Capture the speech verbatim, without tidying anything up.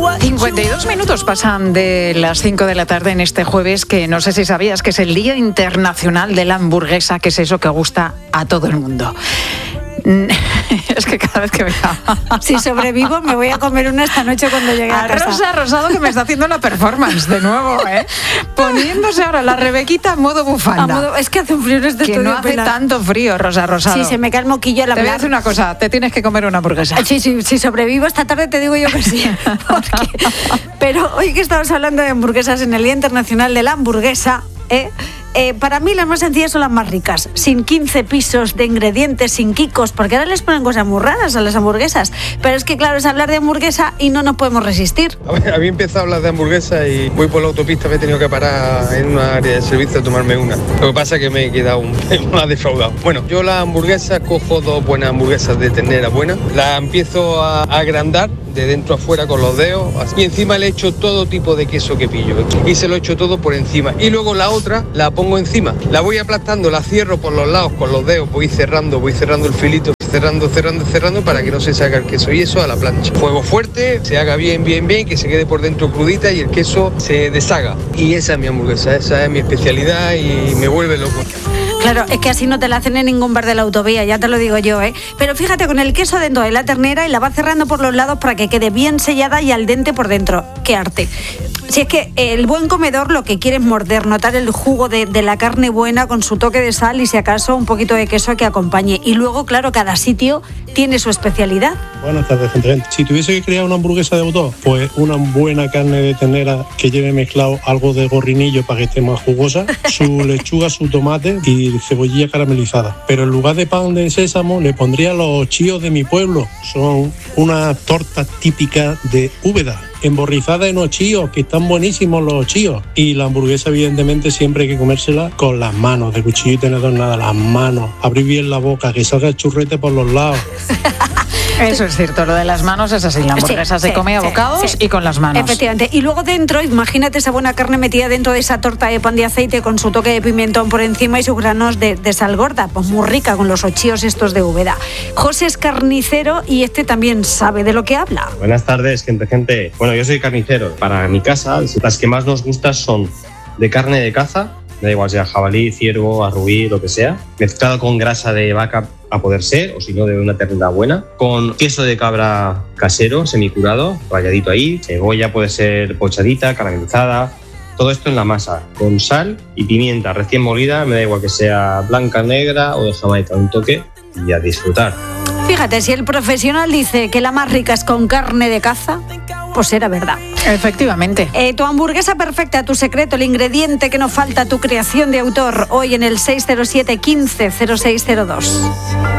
cincuenta y dos minutos pasan de las cinco de la tarde en este jueves, que no sé si sabías que es el Día Internacional de la Hamburguesa, que es eso que gusta a todo el mundo. Es que cada vez que vea... Si sobrevivo me voy a comer una esta noche cuando llegue a, a casa. Rosa Rosado, que me está haciendo la performance de nuevo, ¿eh? Poniéndose ahora la Rebequita en modo bufanda. A modo, es que hace un frío en este Que estudio, no hace Pilar. tanto frío, Rosa Rosado. Sí, se me cae el moquillo al Te voy a hablar. decir una cosa, te tienes que comer una hamburguesa. Sí, sí, si sobrevivo esta tarde te digo yo que sí. Porque... Pero hoy que estamos hablando de hamburguesas en el Día Internacional de la Hamburguesa, ¿eh? Eh, para mí las más sencillas son las más ricas, sin quince pisos de ingredientes, sin quicos, porque ahora les ponen cosas muy raras a las hamburguesas. Pero es que claro, es hablar de hamburguesa y no nos podemos resistir. A ver, había empezado a hablar de hamburguesa y voy por la autopista, me he tenido que parar en una área de servicio a tomarme una. Lo que pasa es que me he quedado un más defraudado. Bueno, yo la hamburguesa cojo dos buenas hamburguesas de ternera buena, la empiezo a agrandar de dentro a fuera con los dedos y encima le echo todo tipo de queso que pillo y se lo echo todo por encima y luego la otra la pongo encima, la voy aplastando, la cierro por los lados con los dedos, voy cerrando, voy cerrando el filito, cerrando, cerrando, cerrando para que no se salga el queso y eso a la plancha. Fuego fuerte, se haga bien, bien, bien, que se quede por dentro crudita y el queso se deshaga. Y esa es mi hamburguesa, esa es mi especialidad y me vuelve loco. Claro, es que así no te la hacen en ningún bar de la autovía, ya te lo digo yo, ¿eh? Pero fíjate, con el queso dentro de la ternera y la va cerrando por los lados para que quede bien sellada y al dente por dentro. ¡Qué arte! Si es que el buen comedor lo que quiere es morder, notar el jugo de, de la carne buena con su toque de sal y si acaso un poquito de queso que acompañe. Y luego, claro, cada sitio tiene su especialidad. Buenas tardes, gente. Si tuviese que crear una hamburguesa de autor, pues una buena carne de ternera que lleve mezclado algo de gorrinillo para que esté más jugosa, su lechuga, su tomate y cebollilla caramelizada. Pero en lugar de pan de sésamo le pondría los chíos de mi pueblo. Son una torta típica de Úbeda, emborrizada en ochíos, que están buenísimos los ochíos. Y la hamburguesa, evidentemente, siempre hay que comérsela con las manos, de cuchillo y tenedor nada, las manos. Abrir bien la boca, que salga el churrete por los lados. Eso es cierto, lo de las manos es así, la hamburguesa Sí, se sí, come a sí, bocados sí. y con las manos. Efectivamente, y luego dentro, imagínate esa buena carne metida dentro de esa torta de pan de aceite con su toque de pimentón por encima y sus granos de, de sal gorda, pues muy rica con los ochíos estos de Úbeda. José es carnicero y este también sabe de lo que habla. Buenas tardes, gente, gente. Bueno, yo soy carnicero. Para mi casa, las que más nos gustan son de carne de caza, da igual sea jabalí, ciervo, arrubí, lo que sea, mezclado con grasa de vaca a poder ser, o si no, de una ternera buena, con queso de cabra casero, semicurado, ralladito ahí, cebolla puede ser pochadita, caramelizada, todo esto en la masa, con sal y pimienta recién molida, me da igual que sea blanca, negra o de Jamaica, un toque y a disfrutar. Fíjate, si el profesional dice que la más rica es con carne de caza, pues era verdad. Efectivamente. Eh, tu hamburguesa perfecta, tu secreto, el ingrediente que no falta, tu creación de autor, hoy en el seis cero siete, quince, cero seis cero dos.